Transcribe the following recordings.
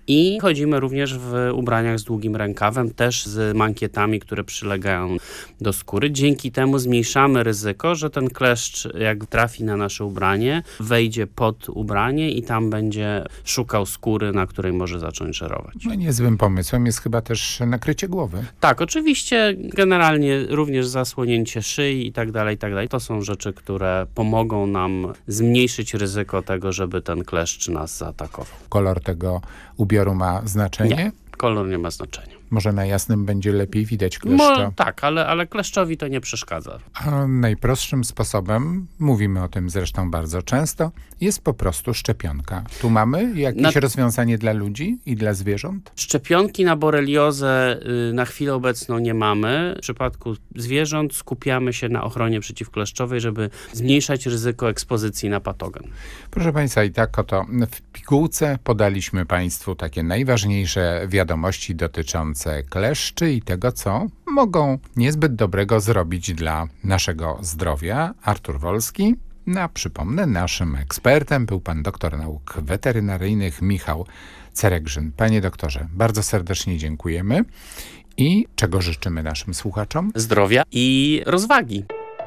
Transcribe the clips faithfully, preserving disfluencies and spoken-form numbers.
I chodzimy również w ubraniach z długim rękawem, też z mankietami, które przylegają do skóry. Dzięki temu zmniejszamy ryzyko, że ten kleszcz, jak trafi na nasze ubranie, wejdzie pod ubranie i tam będzie szukał skóry, na której może zacząć żerować. No niezłym pomysłem jest chyba też nakrycie głowy. Tak, oczywiście generalnie również zasłonięcie szyi i tak dalej, i tak dalej. To są rzeczy, które pomogą nam zmniejszyć ryzyko tego, żeby ten kleszcz nas zaatakował. Kolor tego ubioru ma znaczenie? Nie, kolor nie ma znaczenia. Może na jasnym będzie lepiej widać kleszcza? Mo, tak, ale, ale kleszczowi to nie przeszkadza. A najprostszym sposobem, mówimy o tym zresztą bardzo często, jest po prostu szczepionka. Tu mamy jakieś na... rozwiązanie dla ludzi i dla zwierząt? Szczepionki na boreliozę y, na chwilę obecną nie mamy. W przypadku zwierząt skupiamy się na ochronie przeciwkleszczowej, żeby zmniejszać ryzyko ekspozycji na patogen. Proszę Państwa, i tak oto w pigułce podaliśmy Państwu takie najważniejsze wiadomości dotyczące kleszczy i tego, co mogą niezbyt dobrego zrobić dla naszego zdrowia. Artur Wolski, no przypomnę, naszym ekspertem był pan doktor nauk weterynaryjnych Michał Ceregryn. Panie doktorze, bardzo serdecznie dziękujemy i czego życzymy naszym słuchaczom? Zdrowia i rozwagi.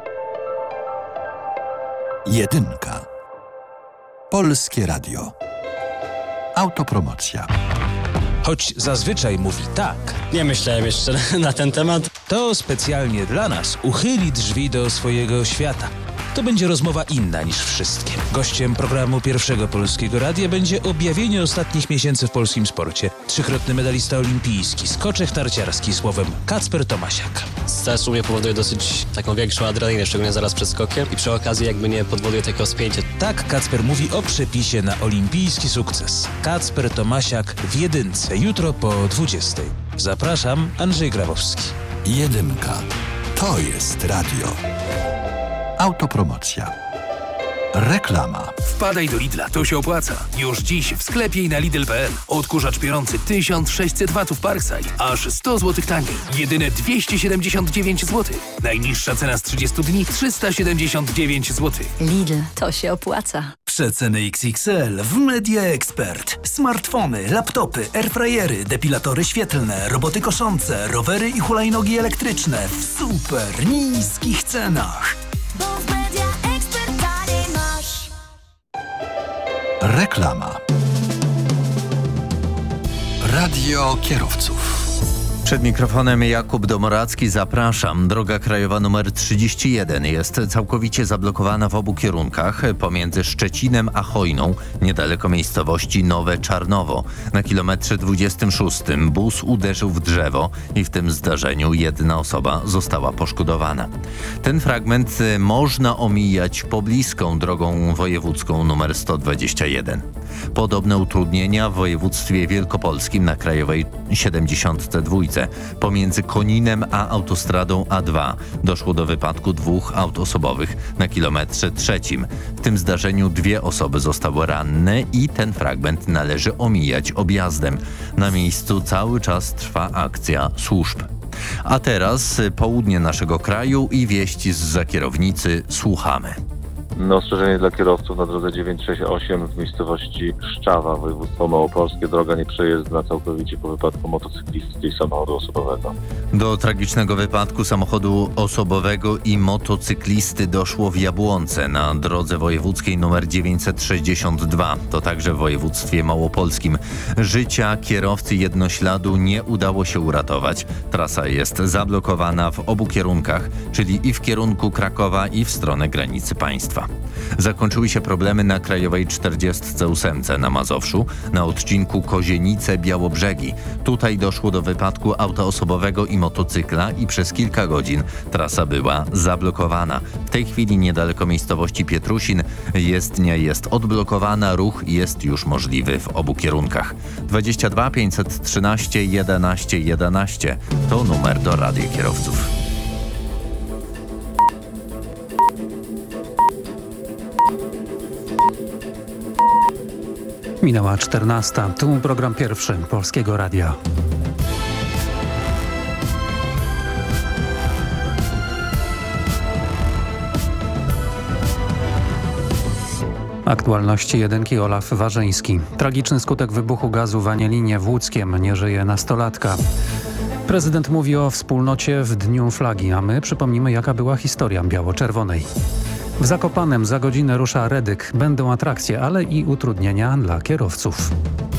Jedynka. Polskie Radio. Autopromocja. Choć zazwyczaj mówi tak. Nie myślałem jeszcze na ten temat. To specjalnie dla nas uchyli drzwi do swojego świata. To będzie rozmowa inna niż wszystkie. Gościem programu Pierwszego Polskiego Radia będzie objawienie ostatnich miesięcy w polskim sporcie. Trzykrotny medalista olimpijski, skoczek narciarski, słowem Kacper Tomasiak. Stres u mnie powoduje dosyć taką większą adrenalinę, szczególnie zaraz przed skokiem i przy okazji jakby nie podwoduje takiego spięcia. Tak Kacper mówi o przepisie na olimpijski sukces. Kacper Tomasiak w jedynce, jutro po dwudziestej. Zapraszam, Andrzej Grabowski. Jedynka. To jest radio. Autopromocja. Reklama. Wpadaj do Lidla, to się opłaca. Już dziś w sklepie i na Lidl kropka p l. Odkurzacz piorący tysiąc sześćset watów Parkside. Aż sto złotych taniej. Jedyne dwieście siedemdziesiąt dziewięć złotych. Najniższa cena z trzydziestu dni trzysta siedemdziesiąt dziewięć złotych. Lidl, to się opłaca. Przeceny X X L w Media Expert. Smartfony, laptopy, airfryery, depilatory świetlne, roboty koszące, rowery i hulajnogi elektryczne w super niskich cenach. Bo w Media Expert taniej masz. Reklama. Radio kierowców. Przed mikrofonem Jakub Domoracki, zapraszam. Droga krajowa numer trzydzieści jeden jest całkowicie zablokowana w obu kierunkach pomiędzy Szczecinem a Chojną, niedaleko miejscowości Nowe Czarnowo. Na kilometrze dwudziestym szóstym bus uderzył w drzewo i w tym zdarzeniu jedna osoba została poszkodowana. Ten fragment można omijać pobliską drogą wojewódzką numer sto dwadzieścia jeden. Podobne utrudnienia w województwie wielkopolskim na krajowej siedemdziesiątce dwa. Pomiędzy Koninem a autostradą A dwa doszło do wypadku dwóch aut osobowych na kilometrze trzecim. W tym zdarzeniu dwie osoby zostały ranne i ten fragment należy omijać objazdem. Na miejscu cały czas trwa akcja służb. A teraz południe naszego kraju i wieści zza kierownicy. Słuchamy. No, ostrzeżenie dla kierowców na drodze dziewięćset sześćdziesiąt osiem w miejscowości Szczawa, województwo małopolskie. Droga nieprzejezdna całkowicie po wypadku motocyklisty i samochodu osobowego. Do tragicznego wypadku samochodu osobowego i motocyklisty doszło w Jabłonce na drodze wojewódzkiej nr dziewięćset sześćdziesiąt dwa. To także w województwie małopolskim. Życia kierowcy jednośladu nie udało się uratować. Trasa jest zablokowana w obu kierunkach, czyli i w kierunku Krakowa, i w stronę granicy państwa. Zakończyły się problemy na krajowej czterdziestce ósemce na Mazowszu, na odcinku Kozienice-Białobrzegi. Tutaj doszło do wypadku auta osobowego i motocykla i przez kilka godzin trasa była zablokowana. W tej chwili niedaleko miejscowości Pietrusin jezdnia jest odblokowana, ruch jest już możliwy w obu kierunkach. dwadzieścia dwa pięćset trzynaście jedenaście jedenaście to numer do Radia Kierowców. Minęła czternasta. Tu program pierwszy Polskiego Radia. Aktualności jedynki Olaf Warzyński. Tragiczny skutek wybuchu gazu w Anielinie w Łódzkiem. Nie żyje nastolatka. Prezydent mówi o wspólnocie w Dniu Flagi, a my przypomnimy, jaka była historia biało-czerwonej. W Zakopanem za godzinę rusza Redyk. Będą atrakcje, ale i utrudnienia dla kierowców.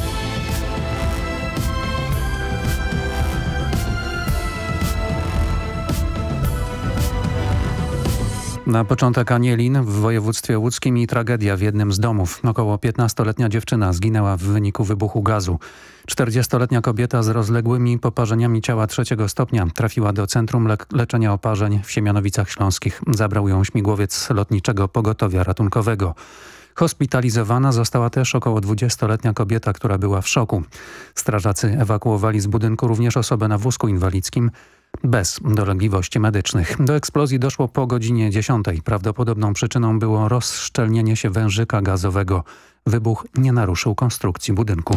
Na początek Anielin w województwie łódzkim i tragedia w jednym z domów. Około piętnastoletnia dziewczyna zginęła w wyniku wybuchu gazu. czterdziestoletnia kobieta z rozległymi poparzeniami ciała trzeciego stopnia trafiła do Centrum Le- Leczenia Oparzeń w Siemianowicach Śląskich. Zabrał ją śmigłowiec lotniczego pogotowia ratunkowego. Hospitalizowana została też około dwudziestoletnia kobieta, która była w szoku. Strażacy ewakuowali z budynku również osobę na wózku inwalidzkim bez dolegliwości medycznych. Do eksplozji doszło po godzinie dziesiątej. Prawdopodobną przyczyną było rozszczelnienie się wężyka gazowego. Wybuch nie naruszył konstrukcji budynku.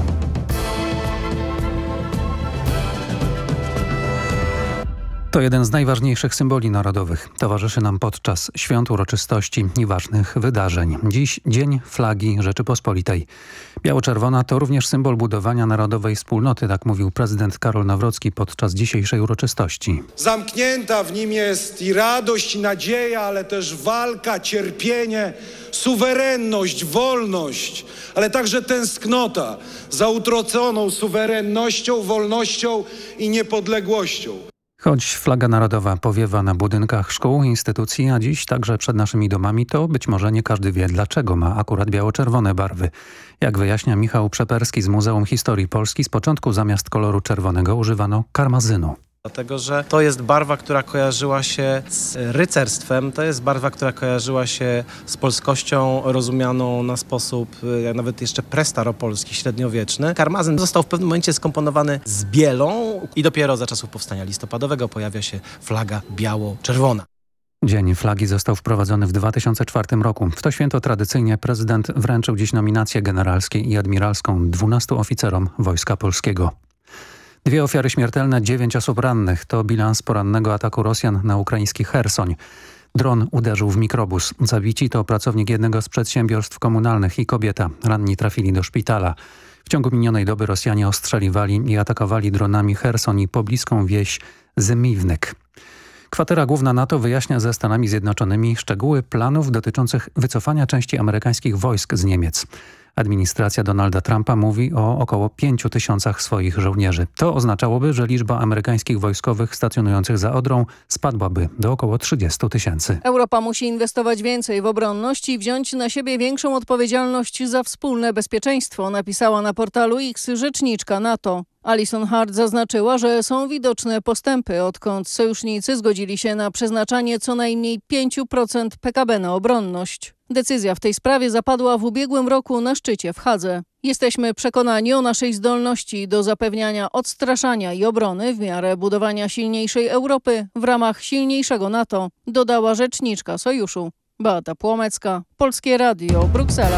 To jeden z najważniejszych symboli narodowych. Towarzyszy nam podczas świąt, uroczystości i ważnych wydarzeń. Dziś Dzień Flagi Rzeczypospolitej. Biało-czerwona to również symbol budowania narodowej wspólnoty, tak mówił prezydent Karol Nawrocki podczas dzisiejszej uroczystości. Zamknięta w nim jest i radość, i nadzieja, ale też walka, cierpienie, suwerenność, wolność, ale także tęsknota za utraconą suwerennością, wolnością i niepodległością. Choć flaga narodowa powiewa na budynkach szkół, instytucji, a dziś także przed naszymi domami, to być może nie każdy wie, dlaczego ma akurat biało-czerwone barwy. Jak wyjaśnia Michał Przeperski z Muzeum Historii Polski, z początku zamiast koloru czerwonego używano karmazynu. Dlatego, że to jest barwa, która kojarzyła się z rycerstwem, to jest barwa, która kojarzyła się z polskością rozumianą na sposób jak nawet jeszcze prestaropolski, średniowieczny. Karmazyn został w pewnym momencie skomponowany z bielą i dopiero za czasów powstania listopadowego pojawia się flaga biało-czerwona. Dzień Flagi został wprowadzony w dwa tysiące czwartym roku. W to święto tradycyjnie prezydent wręczył dziś nominacje generalskie i admiralską dwunastu oficerom Wojska Polskiego. Dwie ofiary śmiertelne, dziewięć osób rannych. To bilans porannego ataku Rosjan na ukraiński Chersoń. Dron uderzył w mikrobus. Zabici to pracownik jednego z przedsiębiorstw komunalnych i kobieta. Ranni trafili do szpitala. W ciągu minionej doby Rosjanie ostrzeliwali i atakowali dronami Cherson i pobliską wieś Zymivnyk. Kwatera Główna NATO wyjaśnia ze Stanami Zjednoczonymi szczegóły planów dotyczących wycofania części amerykańskich wojsk z Niemiec. Administracja Donalda Trumpa mówi o około pięciu tysiącach swoich żołnierzy. To oznaczałoby, że liczba amerykańskich wojskowych stacjonujących za Odrą spadłaby do około trzydziestu tysięcy. Europa musi inwestować więcej w obronność i wziąć na siebie większą odpowiedzialność za wspólne bezpieczeństwo, napisała na portalu X rzeczniczka NATO. Alison Hart zaznaczyła, że są widoczne postępy, odkąd sojusznicy zgodzili się na przeznaczanie co najmniej pięć procent P K B na obronność. Decyzja w tej sprawie zapadła w ubiegłym roku na szczycie w Hadze. Jesteśmy przekonani o naszej zdolności do zapewniania odstraszania i obrony w miarę budowania silniejszej Europy w ramach silniejszego NATO, dodała rzeczniczka sojuszu. Beata Płomecka, Polskie Radio, Bruksela.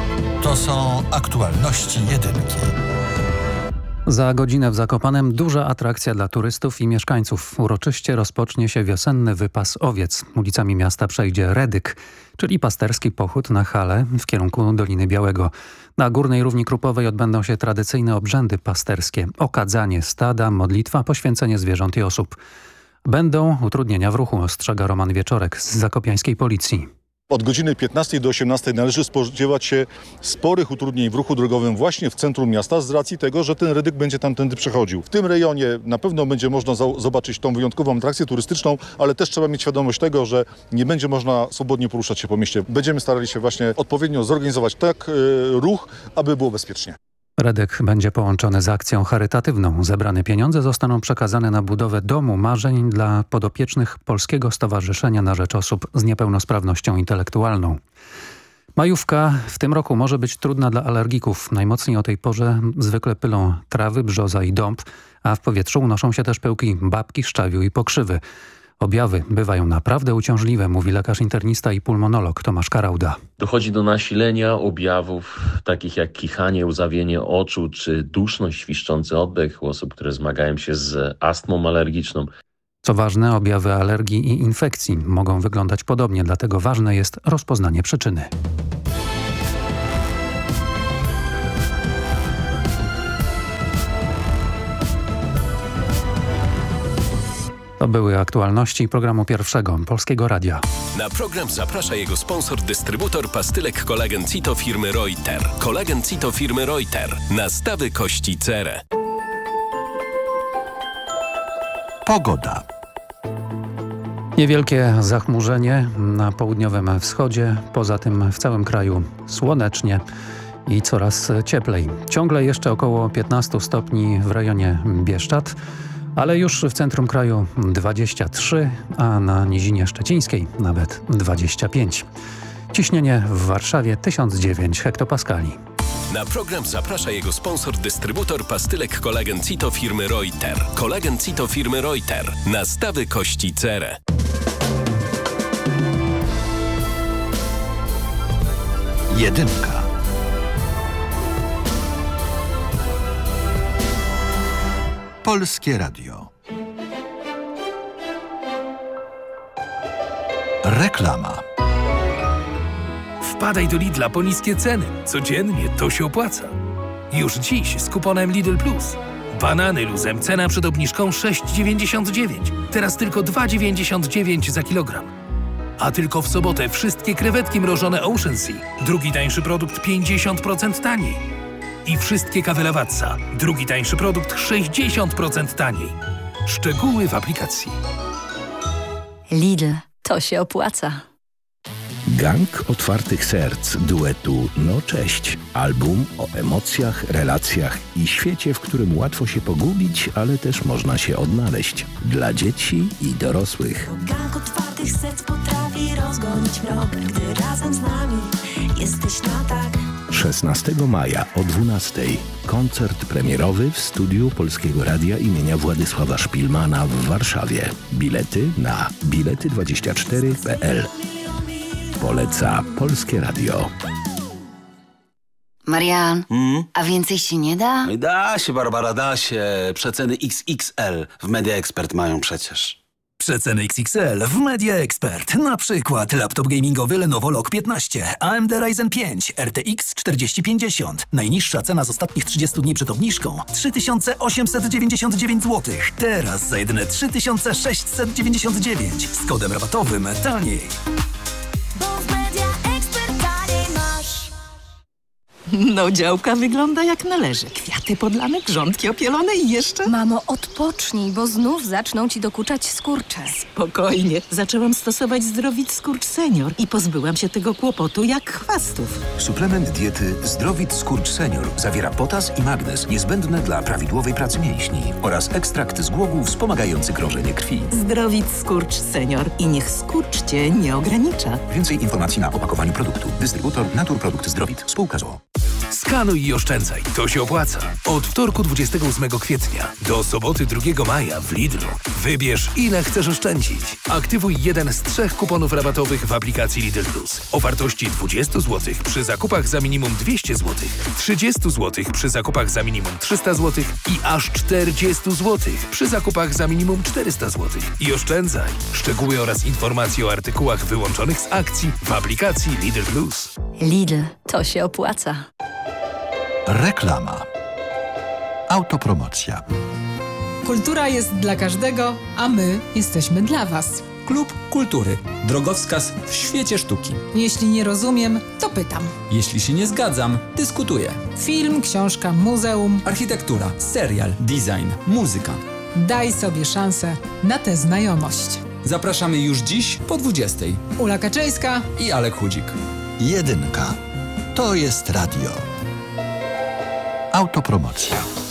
To są aktualności jedynki. Za godzinę w Zakopanem duża atrakcja dla turystów i mieszkańców. Uroczyście rozpocznie się wiosenny wypas owiec. Ulicami miasta przejdzie Redyk, czyli pasterski pochód na Hale w kierunku Doliny Białego. Na Górnej Równi Krupowej odbędą się tradycyjne obrzędy pasterskie. Okadzanie stada, modlitwa, poświęcenie zwierząt i osób. Będą utrudnienia w ruchu, ostrzega Roman Wieczorek z zakopiańskiej policji. Od godziny piętnastej do osiemnastej należy spodziewać się sporych utrudnień w ruchu drogowym właśnie w centrum miasta z racji tego, że ten Redyk będzie tamtędy przechodził. W tym rejonie na pewno będzie można zobaczyć tą wyjątkową atrakcję turystyczną, ale też trzeba mieć świadomość tego, że nie będzie można swobodnie poruszać się po mieście. Będziemy starali się właśnie odpowiednio zorganizować tak yy, ruch, aby było bezpiecznie. Redyk będzie połączony z akcją charytatywną. Zebrane pieniądze zostaną przekazane na budowę domu marzeń dla podopiecznych Polskiego Stowarzyszenia na Rzecz Osób z Niepełnosprawnością Intelektualną. Majówka w tym roku może być trudna dla alergików. Najmocniej o tej porze zwykle pylą trawy, brzoza i dąb, a w powietrzu unoszą się też pyłki babki, szczawiu i pokrzywy. Objawy bywają naprawdę uciążliwe, mówi lekarz internista i pulmonolog Tomasz Karauda. Dochodzi do nasilenia objawów takich jak kichanie, łzawienie oczu czy duszność, świszczący oddech u osób, które zmagają się z astmą alergiczną. Co ważne, objawy alergii i infekcji mogą wyglądać podobnie, dlatego ważne jest rozpoznanie przyczyny. To były aktualności programu Pierwszego Polskiego Radia. Na program zaprasza jego sponsor, dystrybutor pastylek Kolagen Cito firmy Reuter. Kolagen Cito firmy Reuter. Nastawy kości cerę. Pogoda. Niewielkie zachmurzenie na południowym wschodzie, poza tym w całym kraju słonecznie i coraz cieplej. Ciągle jeszcze około piętnaście stopni w rejonie Bieszczad, ale już w centrum kraju dwadzieścia trzy, a na Nizinie Szczecińskiej nawet dwadzieścia pięć. Ciśnienie w Warszawie tysiąc dziewięć hektopaskali. Na program zaprasza jego sponsor, dystrybutor pastylek Kolagen Cito firmy Reuter. Kolagen Cito firmy Reuter. Nastawy kości cerę. Jedynka. Polskie Radio. Reklama. Wpadaj do Lidla po niskie ceny. Codziennie to się opłaca. Już dziś z kuponem Lidl Plus. Banany luzem, cena przed obniżką sześć dziewięćdziesiąt dziewięć. Teraz tylko dwa dziewięćdziesiąt dziewięć za kilogram. A tylko w sobotę wszystkie krewetki mrożone Ocean Sea. Drugi tańszy produkt pięćdziesiąt procent taniej. I wszystkie kawy Lavazza. Drugi tańszy produkt sześćdziesiąt procent taniej. Szczegóły w aplikacji. Lidl, to się opłaca. Gang otwartych serc duetu No Cześć. Album o emocjach, relacjach i świecie, w którym łatwo się pogubić, ale też można się odnaleźć. Dla dzieci i dorosłych. Gang otwartych serc potrafi rozgonić mrok, gdy razem z nami jesteś na tak. szesnastego maja o dwunastej. Koncert premierowy w studiu Polskiego Radia imienia Władysława Szpilmana w Warszawie. Bilety na bilety dwadzieścia cztery kropka p l. Poleca Polskie Radio. Marian, hmm? a więcej się nie da? Da się, Barbara, da się. Przeceny X X L w Media Expert mają przecież. Przeceny X X L w Media Expert. Na przykład laptop gamingowy Lenovo Log piętnaście, A M D Ryzen pięć, R T X czterdzieści pięćdziesiąt. Najniższa cena z ostatnich trzydziestu dni przed obniżką trzy tysiące osiemset dziewięćdziesiąt dziewięć złotych. Teraz za jedyne trzy tysiące sześćset dziewięćdziesiąt dziewięć. Z kodem rabatowym taniej. No, działka wygląda jak należy. Kwiaty podlane, grządki opielone i jeszcze... Mamo, odpocznij, bo znów zaczną ci dokuczać skurcze. Spokojnie. Zaczęłam stosować Zdrowit Skurcz Senior i pozbyłam się tego kłopotu jak chwastów. Suplement diety Zdrowit Skurcz Senior zawiera potas i magnez niezbędne dla prawidłowej pracy mięśni oraz ekstrakt z głogu wspomagający krążenie krwi. Zdrowit Skurcz Senior i niech skurcz cię nie ogranicza. Więcej informacji na opakowaniu produktu. Dystrybutor Naturprodukt Zdrowit. Spółka z o o. Skanuj i oszczędzaj. To się opłaca. Od wtorku dwudziestego ósmego kwietnia do soboty drugiego maja w Lidlu. Wybierz, ile chcesz oszczędzić. Aktywuj jeden z trzech kuponów rabatowych w aplikacji Lidl Plus. O wartości dwadzieścia złotych przy zakupach za minimum dwieście złotych, trzydzieści złotych przy zakupach za minimum trzysta złotych i aż czterdzieści złotych przy zakupach za minimum czterysta złotych. I oszczędzaj. Szczegóły oraz informacje o artykułach wyłączonych z akcji w aplikacji Lidl Plus. Lidl, to się opłaca. Reklama. Autopromocja. Kultura jest dla każdego, a my jesteśmy dla Was. Klub Kultury. Drogowskaz w świecie sztuki. Jeśli nie rozumiem, to pytam. Jeśli się nie zgadzam, dyskutuję. Film, książka, muzeum. Architektura, serial, design, muzyka. Daj sobie szansę na tę znajomość. Zapraszamy już dziś po dwudziestej. Ula Kaczyńska i Alek Chudzik. Jedynka. To jest radio. Autopromocja.